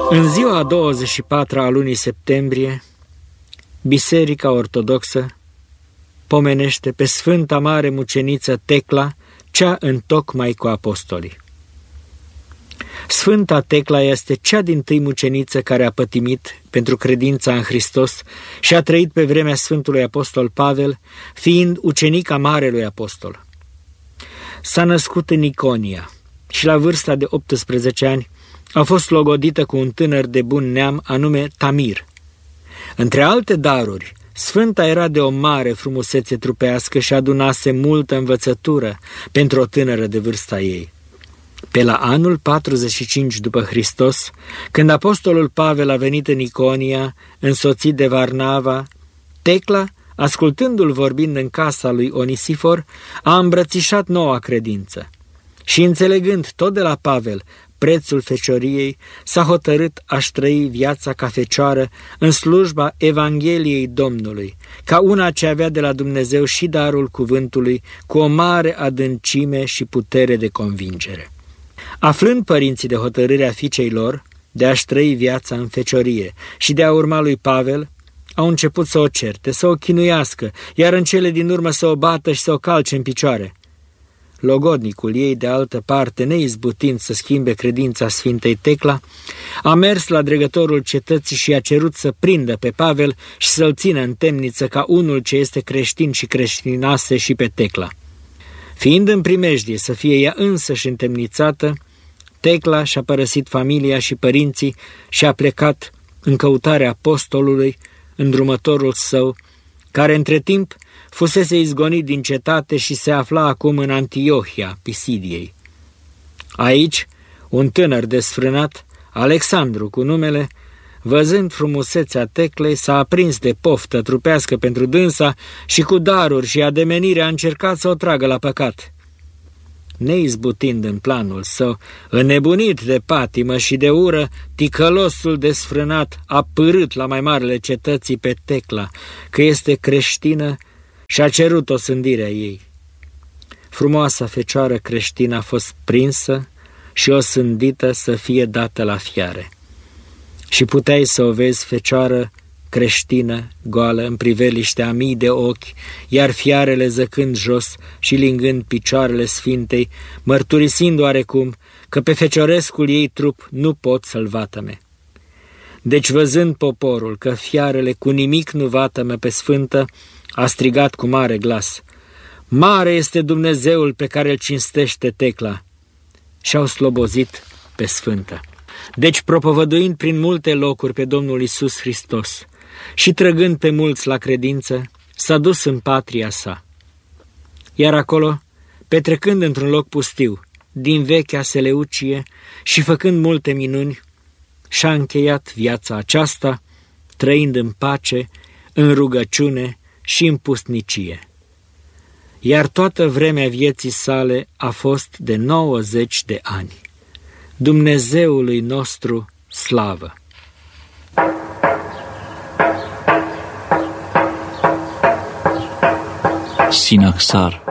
În ziua a 24-a a lunii septembrie, Biserica Ortodoxă pomenește pe Sfânta Mare Muceniță Tecla, cea întocmai cu apostolii. Sfânta Tecla este cea dintâi muceniță care a pătimit pentru credința în Hristos și a trăit pe vremea Sfântului Apostol Pavel, fiind ucenica Marelui Apostol. S-a născut în Iconia și la vârsta de 18 ani a fost logodită cu un tânăr de bun neam anume Tamir. Între alte daruri, Sfânta era de o mare frumusețe trupească și adunase multă învățătură pentru o tânără de vârsta ei. Pe la anul 45 după Hristos, când apostolul Pavel a venit în Iconia, însoțit de Varnava, Tecla, ascultându-l vorbind în casa lui Onisifor, a îmbrățișat noua credință și, înțelegând tot de la Pavel prețul fecioriei, s-a hotărât a-și trăi viața ca fecioară în slujba Evangheliei Domnului, ca una ce avea de la Dumnezeu și darul cuvântului, cu o mare adâncime și putere de convingere. Aflând părinții de hotărârea fiicei lor de a-și trăi viața în feciorie și de a urma lui Pavel, au început să o certe, să o chinuiască, iar în cele din urmă să o bată și să o calce în picioare. Logodnicul ei, de altă parte, neizbutind să schimbe credința Sfintei Tecla, a mers la dregătorul cetății și a cerut să prindă pe Pavel și să-l țină în temniță ca unul ce este creștin și creștinase și pe Tecla. Fiind în primejdie să fie ea însăși întemnițată, Tecla și-a părăsit familia și părinții și a plecat în căutarea apostolului, îndrumătorul său, care între timp fusese izgonit din cetate și se afla acum în Antiohia, Pisidiei. Aici, un tânăr desfrânat, Alexandru cu numele, văzând frumusețea Teclei, s-a aprins de poftă trupească pentru dânsa și cu daruri și ademenire a încercat să o tragă la păcat. Neizbutind în planul său, înnebunit de patimă și de ură, ticălosul desfrânat a pârât la mai marele cetății pe Tecla, că este creștină, și a cerut osândirea ei. Frumoasa fecioară creștină a fost prinsă și osândită să fie dată la fiare. Și puteai să o vezi, fecioară creștină, goală, în priveliște a mii de ochi, iar fiarele zăcând jos și lingând picioarele Sfintei, mărturisind oarecum că pe feciorescul ei trup nu pot să-l vatăme. Deci, văzând poporul că fiarele cu nimic nu vatămă pe Sfântă, a strigat cu mare glas: "Mare este Dumnezeul pe care îl cinstește Tecla!" Și-au slobozit pe Sfântă. Deci, propovăduind prin multe locuri pe Domnul Iisus Hristos și trăgând pe mulți la credință, s-a dus în patria sa. Iar acolo, petrecând într-un loc pustiu, din vechea Seleucie și făcând multe minuni, și-a încheiat viața aceasta, trăind în pace, în rugăciune și în pusnicie. Iar toată vremea vieții sale a fost de 90 de ani. Dumnezeului nostru slavă! Sinaxar.